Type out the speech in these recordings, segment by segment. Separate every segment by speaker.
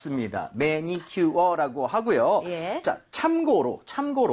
Speaker 1: 맞습니다. 매니큐어라고 하고요.
Speaker 2: 예.
Speaker 1: 자, 참고로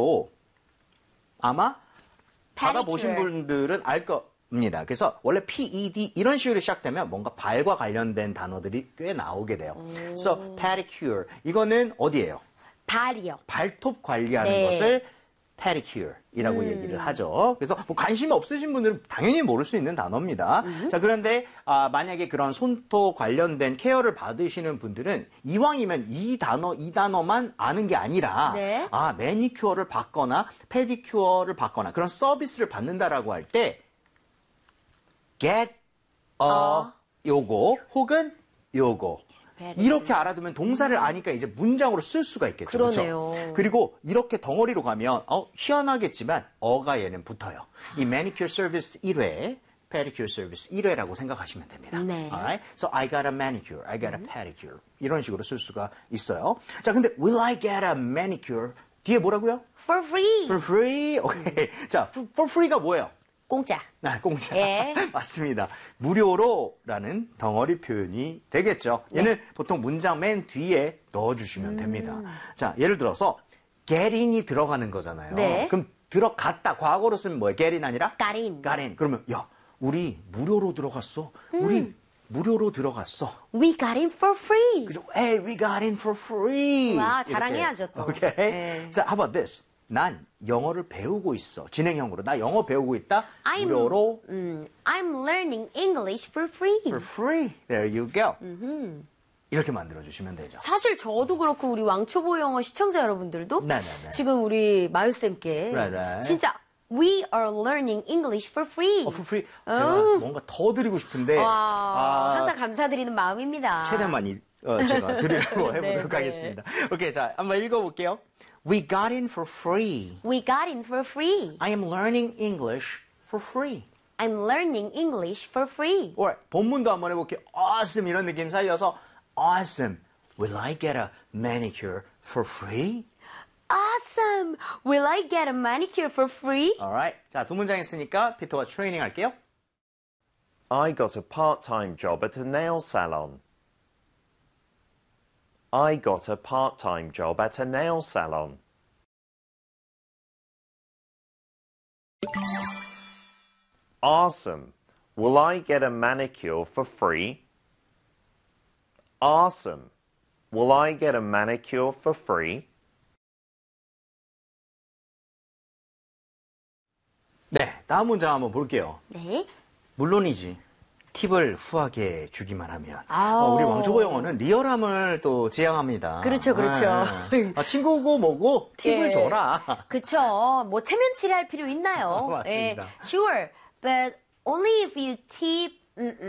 Speaker 1: 아마 받아보신
Speaker 2: Pedicure.
Speaker 1: 분들은 알 겁니다. 그래서 원래 PED 이런 식으로 시작되면 뭔가 발과 관련된 단어들이 꽤 나오게 돼요. 그래서 pedicure 이거는 어디예요?
Speaker 2: 발이요.
Speaker 1: 발톱 관리하는
Speaker 2: 네.
Speaker 1: 것을 pedicure이라고 얘기를 하죠. 그래서 뭐 관심 없으신 분들은 당연히 모를 수 있는 단어입니다. 자, 그런데 만약에 그런 손톱 관련된 케어를 받으시는 분들은 이왕이면 이 단어만 아는 게 아니라
Speaker 2: 네.
Speaker 1: 매니큐어를 받거나 페디큐어를 받거나 그런 서비스를 받는다라고 할 때 get 요거 혹은 요거 이렇게 알아두면 동사를 아니까 이제 문장으로 쓸 수가 있겠죠.
Speaker 2: 그러네요.
Speaker 1: 그렇죠? 그리고 이렇게 덩어리로 가면 희한하겠지만 어가 얘는 붙어요. 이 manicure service 1회, pedicure service 1회라고 생각하시면 됩니다.
Speaker 2: 네.
Speaker 1: Alright? So I got a manicure, I got a pedicure 이런 식으로 쓸 수가 있어요. 자, 근데 will I get a manicure 뒤에 뭐라고요?
Speaker 2: For free.
Speaker 1: For free. 오케이. 자, for free가 뭐예요?
Speaker 2: 공짜.
Speaker 1: 공짜.
Speaker 2: 예.
Speaker 1: 맞습니다. 무료로라는 덩어리 표현이 되겠죠. 얘는 보통 문장 맨 뒤에 넣어주시면 됩니다. 자, 예를 들어서 get in이 들어가는 거잖아요.
Speaker 2: 네.
Speaker 1: 그럼 들어갔다. 과거로 쓰면 뭐예요? get in 아니라?
Speaker 2: got in.
Speaker 1: got in. 그러면 야, 우리 무료로 들어갔어. 우리 무료로 들어갔어.
Speaker 2: We got in for free.
Speaker 1: 그죠? Hey, we got in for free.
Speaker 2: 와,
Speaker 1: 이렇게.
Speaker 2: 자랑해야죠, 또.
Speaker 1: 오케이.
Speaker 2: 네.
Speaker 1: 자, how about this? 난 영어를 배우고 있어. 진행형으로. 나 영어 배우고 있다. 무료로.
Speaker 2: I'm learning English for free.
Speaker 1: For free. There you go. 이렇게 만들어주시면 되죠.
Speaker 2: 사실 저도 그렇고 우리 왕초보 영어 시청자 여러분들도
Speaker 1: 네네네.
Speaker 2: 지금 우리 마유쌤께
Speaker 1: Right.
Speaker 2: 진짜 We are learning English for free.
Speaker 1: For free. 제가 뭔가 더 드리고 싶은데
Speaker 2: 와, 항상 감사드리는 마음입니다.
Speaker 1: 최대한 많이 제가 드리려고 해보도록
Speaker 2: 네.
Speaker 1: 하겠습니다. 오케이, 자, 한번 읽어볼게요. We got in for free.
Speaker 2: We got in for free.
Speaker 1: I am learning English for free.
Speaker 2: I'm learning English for free.
Speaker 1: or 본문도 한번 해볼게요. Awesome 이런 느낌 살려서 Awesome. Will I get a manicure for free?
Speaker 2: Awesome! Will I get a manicure for free?
Speaker 1: Alright. 자, 두 문장 했으니까 피터가 트레이닝 할게요.
Speaker 3: I got a part-time job at a nail salon. I got a part-time job at a nail salon. Awesome. Will I get a manicure for free? Awesome. Will I get a manicure for free?
Speaker 1: 네, 다음 문장 한번 볼게요.
Speaker 2: 네.
Speaker 1: 물론이지. 팁을 후하게 주기만 하면.
Speaker 2: 아우.
Speaker 1: 우리 왕초보 영어는 리얼함을 또 지향합니다.
Speaker 2: 그렇죠.
Speaker 1: 네. 친구고 뭐고 팁을
Speaker 2: 예.
Speaker 1: 줘라.
Speaker 2: 그쵸. 뭐 체면치레 할 필요 있나요?
Speaker 1: 맞습니다.
Speaker 2: Sure, but only if you tip.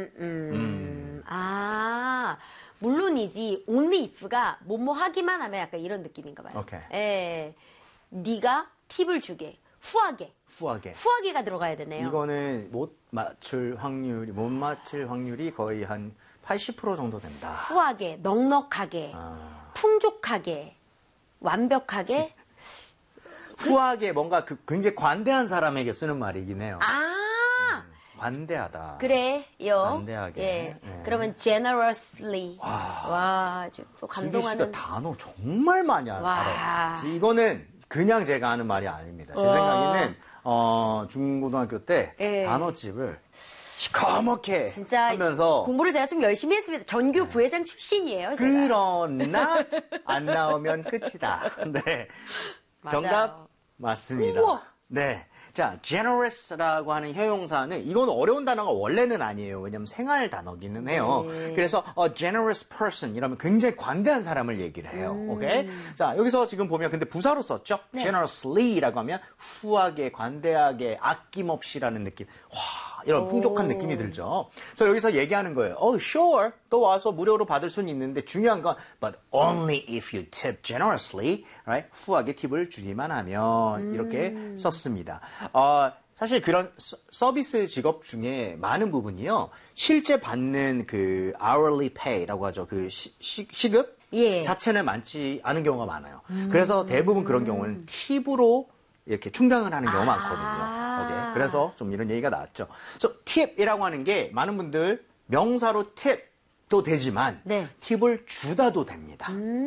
Speaker 2: 물론이지. only if가 뭐뭐 하기만 하면 약간 이런 느낌인가 봐요.
Speaker 1: 오케이.
Speaker 2: 예. 네가 팁을 주게. 후하게.
Speaker 1: 후하게.
Speaker 2: 후하게가 들어가야 되네요.
Speaker 1: 이거는 못 맞출 확률이 거의 한 80% 정도 된다.
Speaker 2: 후하게, 넉넉하게, 풍족하게, 완벽하게.
Speaker 1: 후하게 뭔가 굉장히 관대한 사람에게 쓰는 말이긴 해요. 관대하다.
Speaker 2: 그래요.
Speaker 1: 관대하게.
Speaker 2: 예.
Speaker 1: 네.
Speaker 2: 그러면 generously. 와, 또
Speaker 1: 슬기
Speaker 2: 감동하는.
Speaker 1: 씨가 단어 정말 많이
Speaker 2: 와.
Speaker 1: 알아요. 이거는 그냥 제가 하는 말이 아닙니다. 제
Speaker 2: 와.
Speaker 1: 생각에는 중고등학교 때
Speaker 2: 예.
Speaker 1: 단어집을 시커멓게
Speaker 2: 진짜
Speaker 1: 하면서
Speaker 2: 공부를 제가 좀 열심히 했습니다. 전교 부회장 출신이에요. 제가.
Speaker 1: 그러나 안 나오면 끝이다. 네.
Speaker 2: 맞아요.
Speaker 1: 정답 맞습니다.
Speaker 2: 우와.
Speaker 1: 네. 자, generous라고 하는 형용사는 이건 어려운 단어가 원래는 아니에요. 왜냐면 생활 단어기는 해요.
Speaker 2: 네.
Speaker 1: 그래서 a generous person 이라면 굉장히 관대한 사람을 얘기를 해요. 오케이? 자, 여기서 지금 보면 근데 부사로 썼죠?
Speaker 2: 네.
Speaker 1: generously라고 하면 후하게, 관대하게, 아낌없이라는 느낌. 와, 이런 풍족한 느낌이 들죠. 그래서 여기서 얘기하는 거예요. Sure. 또 와서 무료로 받을 수는 있는데 중요한 건 but only if you tip generously. Right? 후하게 팁을 주기만 하면 이렇게 썼습니다. 사실 그런 서비스 직업 중에 많은 부분이요. 실제 받는 그 hourly pay라고 하죠. 그 시급
Speaker 2: 예.
Speaker 1: 자체는 많지 않은 경우가 많아요. 그래서 대부분 그런 경우는 팁으로 이렇게 충당을 하는 경우가 많거든요. 오케이. 그래서 좀 이런 얘기가 나왔죠. 그래서 팁이라고 하는 게 많은 분들 명사로 팁 도 되지만
Speaker 2: 네.
Speaker 1: 팁을 주다도 됩니다.